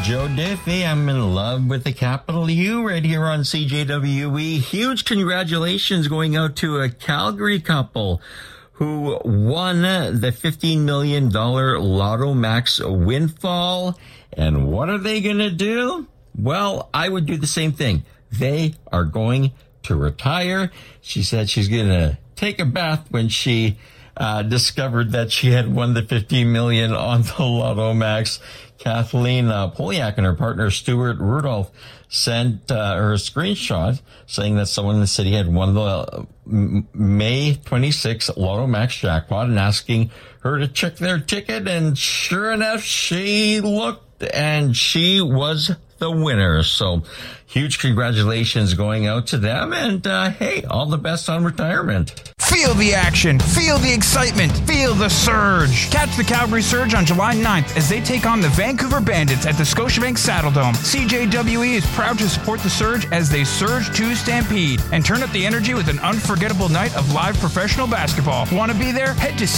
Joe Diffie. I'm in love with the capital U right here on CJWE. Huge congratulations going out to a Calgary couple who won the $15 million Lotto Max windfall. And what are they going to do? Well, I would do the same thing. They are going to retire. She said she's going to take a bath when she discovered that she had won the $15 million on the Lotto Max. Kathleen Polyak and her partner Stuart Rudolph sent her a screenshot saying that someone in the city had won the May 26 Lotto Max jackpot and asking her to check their ticket. And sure enough, she looked and she was the winner. So huge congratulations going out to them. And hey, all the best on retirement. Feel the action, feel the excitement, feel the surge. Catch the Calgary Surge on July 9th as they take on the Vancouver Bandits at the Scotiabank Saddledome. CJWE is proud to support the Surge as they surge to Stampede and turn up the energy with an unforgettable night of live professional basketball. Want to be there? Head to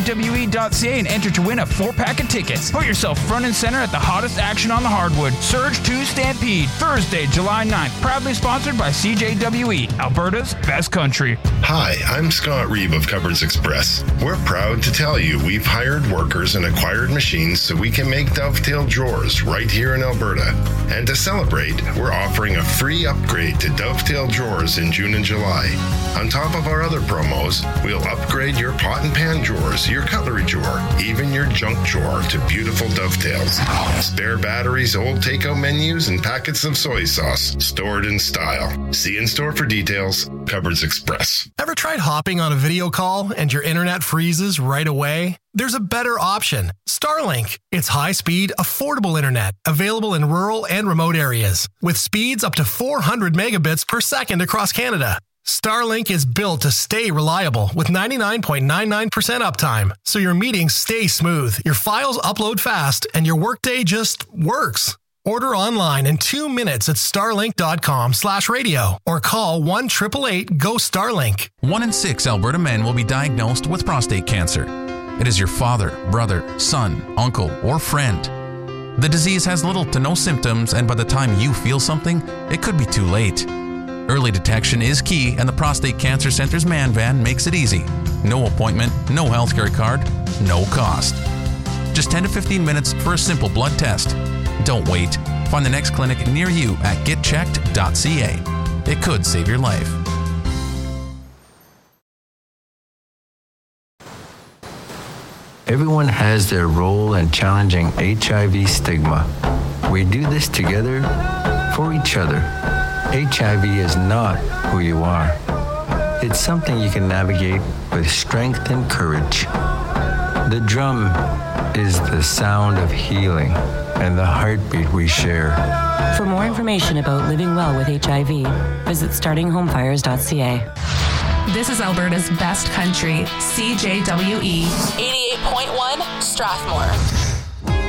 cjwe.ca and enter to win a 4-pack of tickets. Put yourself front and center at the hottest action on the hardwood. Surge to Stampede, Thursday, July 9th. Proudly sponsored by CJWE, Alberta's best country. Hi, I'm Scott Reeve of Cupboards Express. We're proud to tell you we've hired workers and acquired machines so we can make Dovetail drawers right here in Alberta. And to celebrate, we're offering a free upgrade to Dovetail drawers in June and July. On top of our other promos, we'll upgrade your pot and pan drawers, your cutlery drawer, even your junk drawer to beautiful Dovetails. Spare batteries, old takeout menus, and packets of soy sauce stored in style. See in store for details. Cupboards Express. Ever tried hopping on a video call and your internet freezes right away? There's a better option. Starlink. It's high-speed, affordable internet available in rural and remote areas with speeds up to 400 megabits per second across Canada. Starlink is built to stay reliable with 99.99% uptime, so your meetings stay smooth, your files upload fast, and your workday just works. Order online in 2 minutes at starlink.com/radio or call 1-888-GO-STARLINK. 1 in 6 Alberta men will be diagnosed with prostate cancer. It is your father, brother, son, uncle, or friend. The disease has little to no symptoms, and by the time you feel something, it could be too late. Early detection is key, and the Prostate Cancer Center's Man Van makes it easy. No appointment, no healthcare card, no cost. Just 10 to 15 minutes for a simple blood test. Don't wait. Find the next clinic near you at getchecked.ca. It could save your life. Everyone has their role in challenging HIV stigma. We do this together for each other. HIV is not who you are. It's something you can navigate with strength and courage. The drum is the sound of healing and the heartbeat we share. For more information about living well with HIV, visit startinghomefires.ca. This is Alberta's best country, CJWE 88.1 Strathmore.